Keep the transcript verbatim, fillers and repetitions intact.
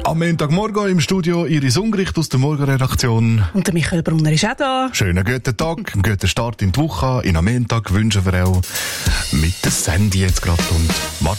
Am Montagmorgen im Studio Iris Ungricht aus der Morgenredaktion. Und der Michael Brunner ist auch da. Schönen guten Tag, einen guten Start in die Woche. In am Montag wünschen wir auch mit der Sandy jetzt gerade und Martin.